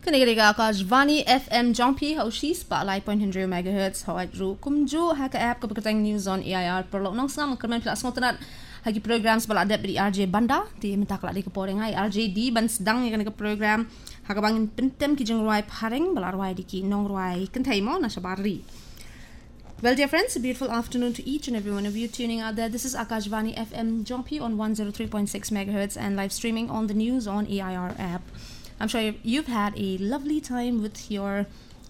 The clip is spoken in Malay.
Kanigariga Akashvani FM Jompi Hoshi Spotlight 100 MHz Hawai Ru Kumju Haka app kapagkatang news on AIR perlo nang sama kerman plus ngotanat hagi programs bala adep di RJ Banda di mentakla di keporeng ai RJ di ban sedang yang ke program haka bangin pentem ki jeng ruai paring bala ruai di ki nong ruai kentaimo na sabari. Well, dear friends, a beautiful afternoon to each and every one of you tuning out there. This is Akashvani FM Jompi on 103.6 MHz and live streaming on the news on AIR app. I'm sure you've had a lovely time with your